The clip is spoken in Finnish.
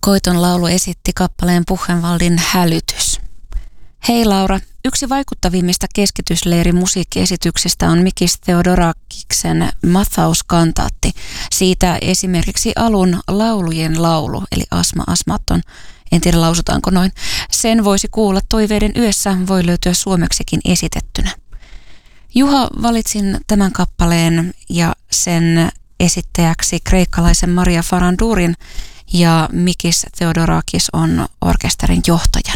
Koiton laulu esitti kappaleen Buchenwaldin Hälytys. Hei Laura, yksi vaikuttavimmista keskitysleirin musiikkiesityksistä on Mikis Theodorakiksen Mathaus-kantaatti. Siitä esimerkiksi alun laulujen laulu, eli Asma Asmaton. En tiedä lausutaanko noin. Sen voisi kuulla Toiveiden yössä, voi löytyä suomeksikin esitettynä. Juha, valitsin tämän kappaleen ja sen esittäjäksi kreikkalaisen Maria Farandurin, ja Mikis Theodorakis on orkesterin johtaja.